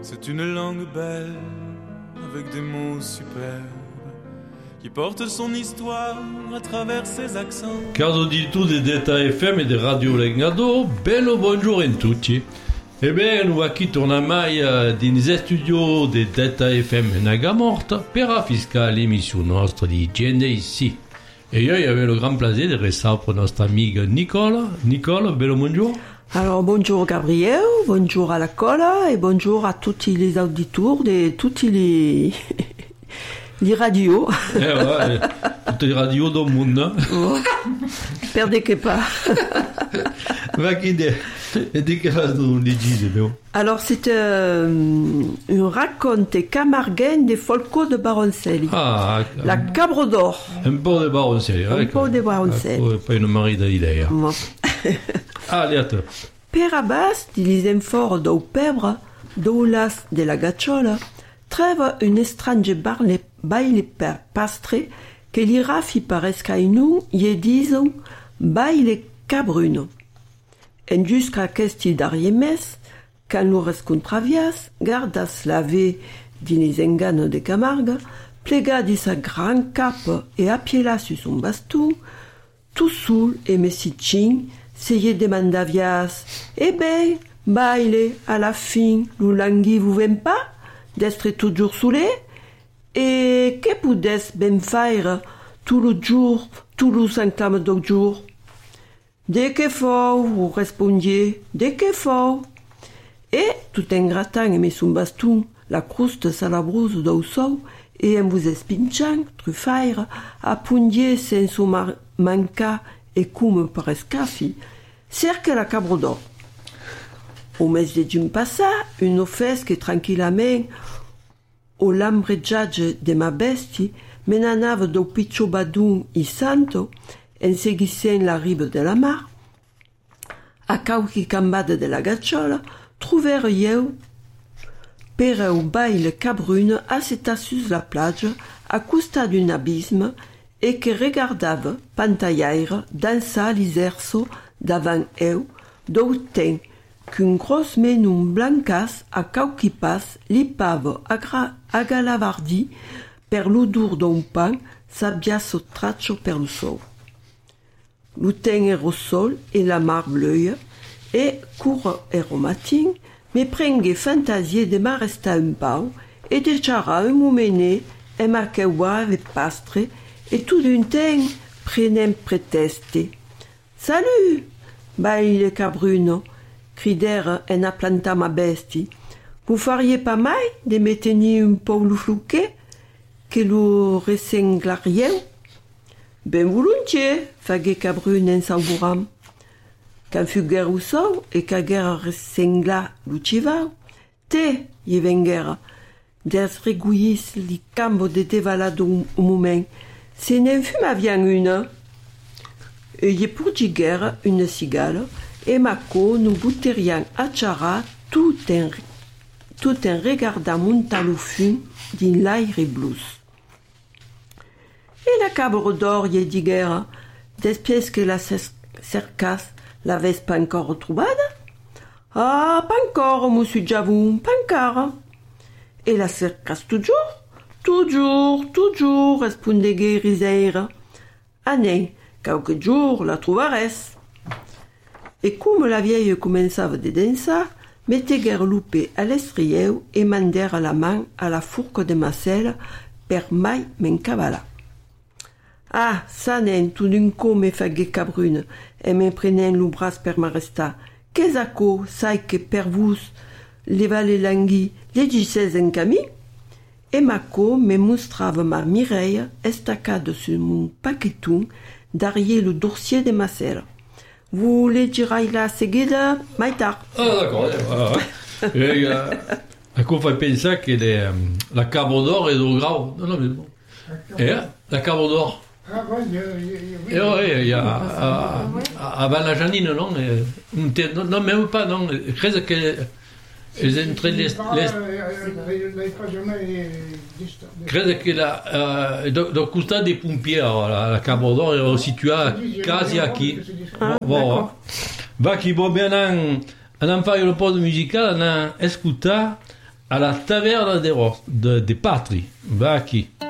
C'est une langue belle, avec des mots superbes, qui porte son histoire a travers ses accents. Caro di tu di Delta FM e di Radio Lengado, bello buongiorno a tutti. Ebbene, noi qui torniamo nei studio di Delta FM Nagamorta per affischare l'emissione nostra di Gente ici. E io avevo il gran piacere di restare per nostra amica Nicola. Nicola, bello buongiorno. Alors bonjour Gabriel, bonjour à la cola et bonjour à tous les auditeurs de toutes les radios. Ouais, toutes les radios du monde. Oh, perdez que pas. Va qui de che cosa tu li dici, Alors c'est un raconte camarguain de Folco de Baroncelli. Ah, la Cabre d'Or. Un po' di Baroncelli. Un po' di Baroncelli. Poi non mi rida idea. Allez, à toi. Per abbas di l'isenfort d'au pebre, d'oulas de la gacciola, treva un estrange baile pastre che li rafi paresca in un e dison baile cabruno. En jusqu'à questi dariemes, quand lo rescontravias, gardas la ve di l'isengano de Camargue, plega di sa gran cape e appiela su son baston, tout soul e messicin, se demandavias, eh ben, baile, à la fin, l'oulangui vous vem pas, d'estre toujours saoulé, et que poudes ben faire tout le jour, tout le 50 de jour? Dès que faut, vous respondiez, dès que faut. Et, tout en grattant et met son baston, la crouste salabrouse d'au sau, et en vous espinchant, truffaire, appundier sans son manca, et comme par escafi, cerque la Cabre d'Or. Au mes de d'un passa, une offesque tranquillement, au lambreggiage de ma bestie, menanave do piccio badun i santo, en seguissant la rive de la mar, a cauchi cambade de la gacciola, trouvèrent eu, per au baile cabrune, asseta sus la plage, à costa d'un abisme, et que regardava, pantallaire, dansa l'iserso davant eu, d'autant qu'un gros menum blancas a cauchi pas li pava a galavardi per l'odor d'un pan s'abbia traccio per lo sol. L'outain est au sol et la mar bleuille, et court et au matin, me prenge fantasie de m'arrêter un pau, et de chara un momené, et marquewa avec pastre, et tout d'un temps, prenem préteste. Salut! Baile cabruno, cridèrent en applanta ma bestie. Vous feriez pas mal de me tenir un peu le flouquet, que le ressenglariez? Ben volontiers, faguet cabrune en sauburam. Quand fut guerre au sol, et qu'à guerre ressengla l'uchivau, te, y venguera, des regouillis li cambo de devalado au moment, se n'en fut ma viande une. Et y pour guerre une cigale, et Mako nous bouterions à chara tout en regardant monter le fum d'une l'air blues. Et la Cabre d'Or y dit guerre, d'espièce que la cercasse l'avait pas encore retrouvée? Ah, pas encore, monsieur Javou, pas encore. Et la cercasse toujours, répondait Guérizeira. Année, quelques jours la trouveres. Et comme la vieille commençava de danser, mettait guerre-loupé à l'estrier et mandèrent la main à la fourque de Marcel per mai m'encavala. Ah, ça n'est tout d'un coup me faguet cabrune, et me prenant le bras per m'arresta. Qu'est-ce que ça que per vous, les valets langui, les disais en cami? Et Mako me mostrava ma Mireille estacade sur mon paqueton derrière le dossier de Marcel. Vous les direz là seguida, mai tard. Ah, d'accord. Ecco, fai pensare che la Cabre d'Or è do grau. No, mais bon. La Cabre d'Or. Ah, voglio. Il y a avant la Janine, non? Non, même pas, non. Credo che entre les credo che do costado dei pompieri la Cabre d'Or è situata quasi qui. Va chi va bene a fare un po' di musicale, a ascoltare à la taverne des Patri. Va qui.